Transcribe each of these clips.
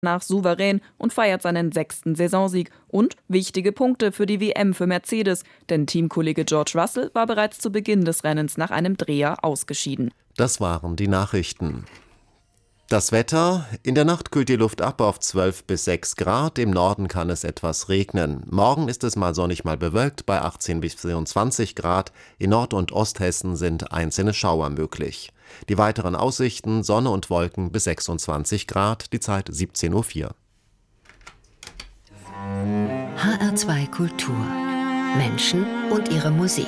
nach souverän und feiert seinen 6. Saisonsieg und wichtige Punkte für die WM für Mercedes, denn Teamkollege George Russell war bereits zu Beginn des Rennens nach einem Dreher ausgeschieden. Das waren die Nachrichten. Das Wetter: In der Nacht kühlt die Luft ab auf 12 bis 6 Grad, im Norden kann es etwas regnen. Morgen ist es mal sonnig, mal bewölkt bei 18 bis 24 Grad. In Nord- und Osthessen sind einzelne Schauer möglich. Die weiteren Aussichten: Sonne und Wolken bis 26 Grad, die Zeit 17:04 Uhr. HR2 Kultur. Menschen und ihre Musik.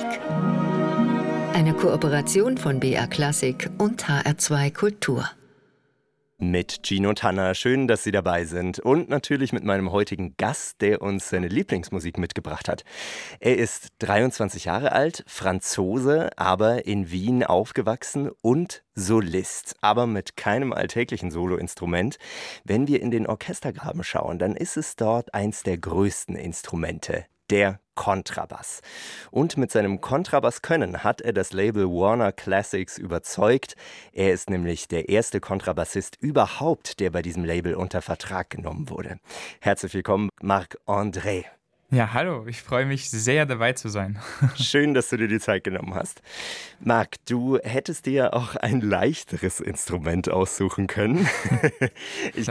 Eine Kooperation von BR Klassik und HR2 Kultur. Mit Gino Tanner, schön, dass Sie dabei sind. Und natürlich mit meinem heutigen Gast, der uns seine Lieblingsmusik mitgebracht hat. Er ist 23 Jahre alt, Franzose, aber in Wien aufgewachsen und Solist, aber mit keinem alltäglichen Soloinstrument. Wenn wir in den Orchestergraben schauen, dann ist es dort eins der größten Instrumente, der Kontrabass. Und mit seinem Kontrabasskönnen hat er das Label Warner Classics überzeugt. Er ist nämlich der erste Kontrabassist überhaupt, der bei diesem Label unter Vertrag genommen wurde. Herzlich willkommen, Marc-André. Ja, hallo, ich freue mich sehr, dabei zu sein. Schön, dass du dir die Zeit genommen hast. Marc, du hättest dir auch ein leichteres Instrument aussuchen können. Ich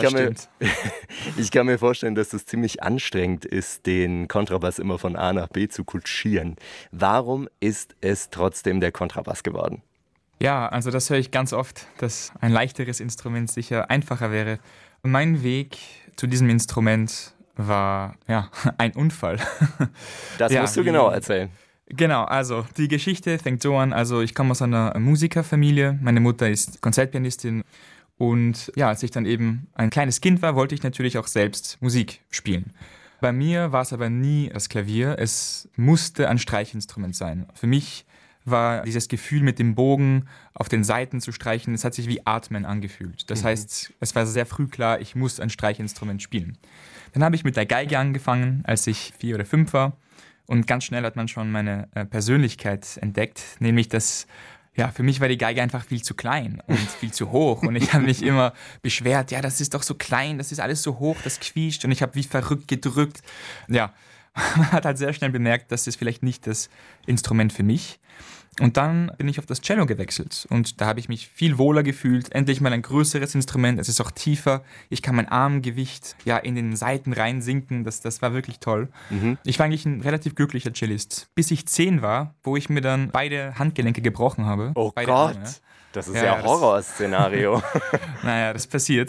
kann mir vorstellen, dass es ziemlich anstrengend ist, den Kontrabass immer von A nach B zu kutschieren. Warum ist es trotzdem der Kontrabass geworden? Ja, also das höre ich ganz oft, dass ein leichteres Instrument sicher einfacher wäre. Mein Weg zu diesem Instrument war ein Unfall. Das musst du genau erzählen. Genau, also die Geschichte fängt so an, also ich komme aus einer Musikerfamilie, meine Mutter ist Konzertpianistin und ja, als ich dann eben ein kleines Kind war, wollte ich natürlich auch selbst Musik spielen. Bei mir war es aber nie das Klavier, es musste ein Streichinstrument sein. Für mich war dieses Gefühl, mit dem Bogen auf den Saiten zu streichen, es hat sich wie Atmen angefühlt. Das heißt, es war sehr früh klar, ich muss ein Streichinstrument spielen. Dann habe ich mit der Geige angefangen, als ich 4 oder 5 war. Und ganz schnell hat man schon meine Persönlichkeit entdeckt, nämlich dass für mich war die Geige einfach viel zu klein und viel zu hoch. Und ich habe mich immer beschwert, ja, das ist doch so klein, das ist alles so hoch, das quietscht. Und ich habe wie verrückt gedrückt. Ja, man hat halt sehr schnell bemerkt, das ist vielleicht nicht das Instrument für mich. Und dann bin ich auf das Cello gewechselt und da habe ich mich viel wohler gefühlt. Endlich mal ein größeres Instrument, es ist auch tiefer. Ich kann mein Armgewicht in den Saiten reinsinken, das war wirklich toll. Ich war eigentlich ein relativ glücklicher Cellist, bis ich 10 war, wo ich mir dann beide Handgelenke gebrochen habe. Oh beide Gott, Arme. Das ist ja Horrorszenario. Naja, das passiert.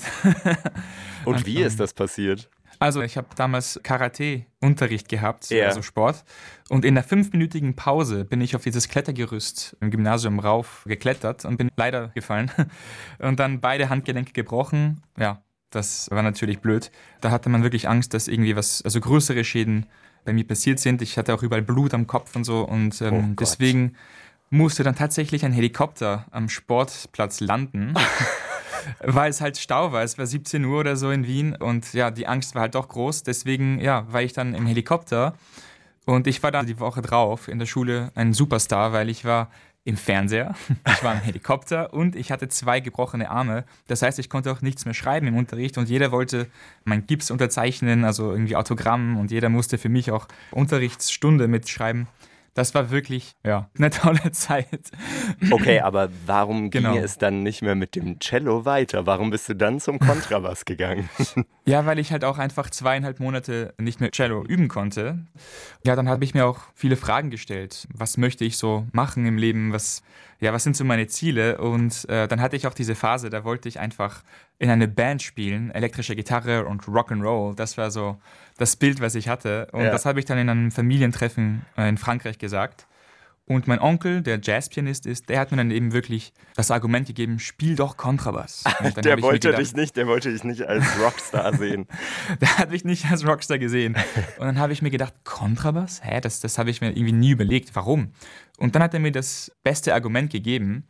Und wie ist das passiert? Also ich habe damals Karate-Unterricht gehabt, also Sport. Und in der 5-minütigen Pause bin ich auf dieses Klettergerüst im Gymnasium rauf geklettert und bin leider gefallen. Und dann beide Handgelenke gebrochen. Ja, das war natürlich blöd. Da hatte man wirklich Angst, dass irgendwie größere Schäden bei mir passiert sind. Ich hatte auch überall Blut am Kopf und so. Und deswegen musste dann tatsächlich ein Helikopter am Sportplatz landen. Weil es halt Stau war. Es war 17 Uhr oder so in Wien und ja, die Angst war halt doch groß. Deswegen, war ich dann im Helikopter und ich war dann die Woche drauf in der Schule ein Superstar, weil ich war im Fernseher, ich war im Helikopter und ich hatte 2 gebrochene Arme. Das heißt, ich konnte auch nichts mehr schreiben im Unterricht und jeder wollte mein Gips unterzeichnen, also irgendwie Autogramm und jeder musste für mich auch Unterrichtsstunde mitschreiben. Das war wirklich, eine tolle Zeit. Okay, aber warum ging es dann nicht mehr mit dem Cello weiter? Warum bist du dann zum Kontrabass gegangen? Ja, weil ich halt auch einfach 2,5 Monate nicht mehr Cello üben konnte. Ja, dann habe ich mir auch viele Fragen gestellt. Was möchte ich so machen im Leben? Was sind so meine Ziele? Und dann hatte ich auch diese Phase, da wollte ich einfach in eine Band spielen, elektrische Gitarre und Rock'n'Roll. Das war so das Bild, was ich hatte. Und das habe ich dann in einem Familientreffen in Frankreich gesagt. Und mein Onkel, der Jazzpianist ist, der hat mir dann eben wirklich das Argument gegeben, spiel doch Kontrabass. Der wollte dich nicht als Rockstar sehen. Der hat mich nicht als Rockstar gesehen. Und dann habe ich mir gedacht, Kontrabass? Das habe ich mir irgendwie nie überlegt. Warum? Und dann hat er mir das beste Argument gegeben.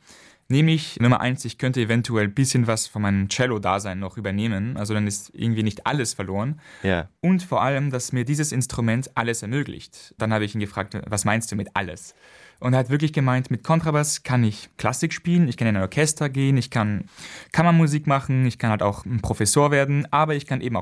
Nämlich Nummer 1, ich könnte eventuell ein bisschen was von meinem Cello-Dasein noch übernehmen. Also dann ist irgendwie nicht alles verloren. Ja. Und vor allem, dass mir dieses Instrument alles ermöglicht. Dann habe ich ihn gefragt, was meinst du mit alles? Und er hat wirklich gemeint, mit Kontrabass kann ich Klassik spielen, ich kann in ein Orchester gehen, ich kann Kammermusik machen, ich kann halt auch ein Professor werden, aber ich kann eben auch